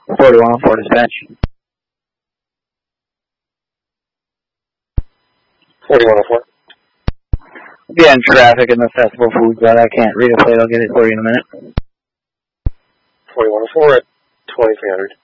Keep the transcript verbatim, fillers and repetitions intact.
forty-one oh four dispatch. forty-one oh four. Be in traffic in the festival food, but I can't read a plate. I'll get it for you in a minute. forty-one oh four at twenty-three hundred.